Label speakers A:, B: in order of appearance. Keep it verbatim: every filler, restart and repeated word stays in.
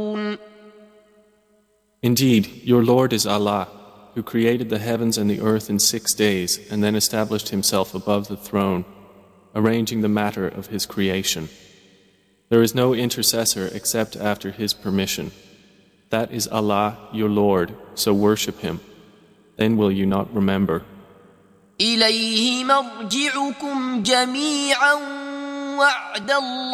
A: Indeed, your Lord is Allah, who created the heavens and the earth in six days and then established himself above the throne, arranging the matter of his creation. There is no intercessor except after his permission. That is Allah, your Lord, so worship him. Then will you not remember?
B: إليه مرجعكم جميعا وعد الله